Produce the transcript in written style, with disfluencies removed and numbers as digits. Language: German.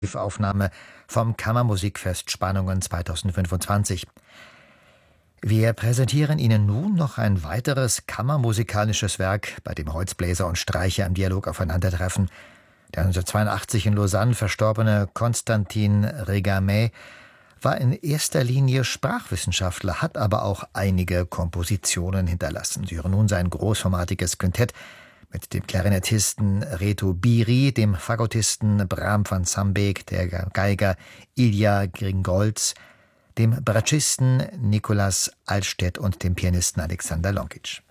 Aufnahme vom Kammermusikfest Spannungen 2025. Wir präsentieren Ihnen nun noch ein weiteres kammermusikalisches Werk, bei dem Holzbläser und Streicher im Dialog aufeinandertreffen. Der 1982 in Lausanne verstorbene Constantin Regamey war in erster Linie Sprachwissenschaftler, hat aber auch einige Kompositionen hinterlassen. Sie hören nun sein großformatiges Quintett mit dem Klarinettisten Reto Biri, dem Fagottisten Bram van Sambeek, der Geiger Ilja Gringolz, dem Bratschisten Nicolas Altstedt und dem Pianisten Alexander Lonkic.